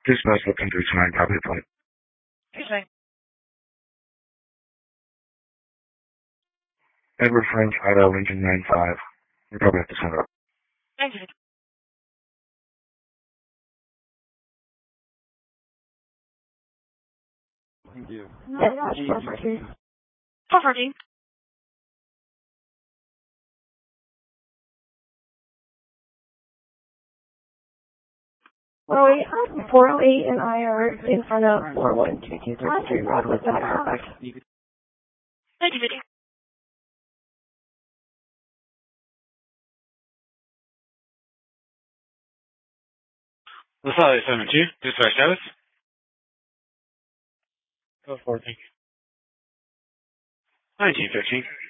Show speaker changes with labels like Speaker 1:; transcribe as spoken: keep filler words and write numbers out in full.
Speaker 1: Dispatch looking to tonight, copy the point.
Speaker 2: Okay.
Speaker 1: Edward French, Idaho, Lincoln nine five. You're probably at the center.
Speaker 2: Thank you.
Speaker 3: Thank you.
Speaker 2: Yeah, that's property. Property. Well, we have four oh eight and I are in front of four one two two three three Road with that traffic. Thank you, Vicky.
Speaker 4: LaSalle seven two, dispatch status.
Speaker 1: Go for it, thank you.
Speaker 4: nineteen fifteen.